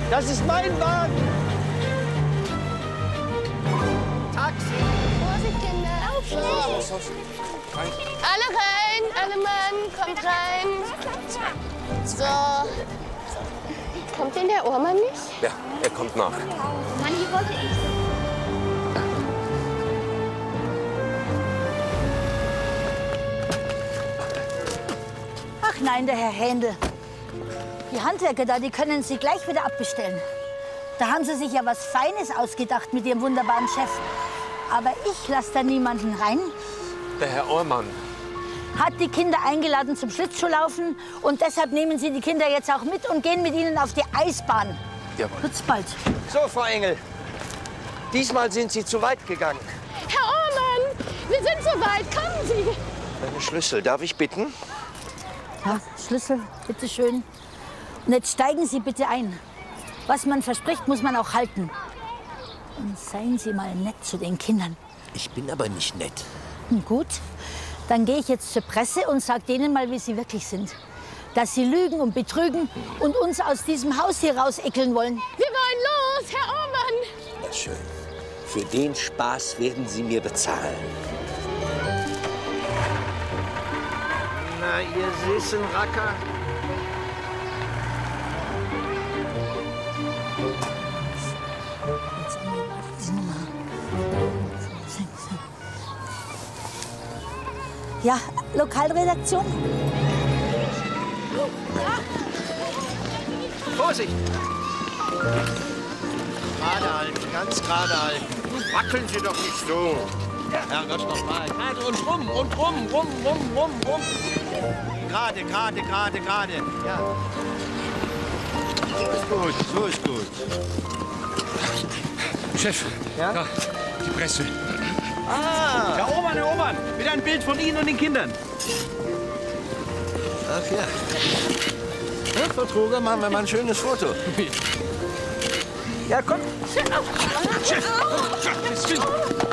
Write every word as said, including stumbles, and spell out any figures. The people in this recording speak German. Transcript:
Das ist mein Wagen. Taxi. Vorsicht, Kinder. Auf, schnell. Alle rein, alle Mann, kommt rein. So. Kommt denn der Ohrmann nicht? Ja, er kommt nach. Mann, die wollte ich. Ach nein, der Herr Händel. Die Handwerker da, die können Sie gleich wieder abbestellen. Da haben Sie sich ja was Feines ausgedacht mit Ihrem wunderbaren Chef. Aber ich lasse da niemanden rein. Der Herr Ohrmann. Hat die Kinder eingeladen zum Schlittschuhlaufen und deshalb nehmen Sie die Kinder jetzt auch mit und gehen mit ihnen auf die Eisbahn. Jawohl. Wird's bald. So, Frau Engel. Diesmal sind Sie zu weit gegangen. Herr Ohrmann, wir sind so weit. Kommen Sie. Meine Schlüssel, darf ich bitten? Ja, Schlüssel, bitteschön. Und jetzt steigen Sie bitte ein. Was man verspricht, muss man auch halten. Und seien Sie mal nett zu den Kindern. Ich bin aber nicht nett. Hm, gut, dann gehe ich jetzt zur Presse und sage denen mal, wie sie wirklich sind. Dass sie lügen und betrügen und uns aus diesem Haus hier rausekeln wollen. Wir wollen los, Herr Ohrmann. Na schön. Für den Spaß werden Sie mir bezahlen. Na, ihr süßen Racker. Ja, Lokalredaktion? Vorsicht! Gerade halten, ganz gerade halten. Wackeln Sie doch nicht so. Herrgott, noch mal. Gerade und rum, und rum, rum, rum, rum, rum. Gerade, gerade, gerade, gerade. Ja. So ist gut, so ist gut. Chef, Ja? da, die Presse. Ah! Herr Ohrmann, Herr Ohrmann, wieder ein Bild von Ihnen und den Kindern. Ach ja. Ja, Frau Truger, machen wir mal ein schönes Foto. Ja, komm. Chef,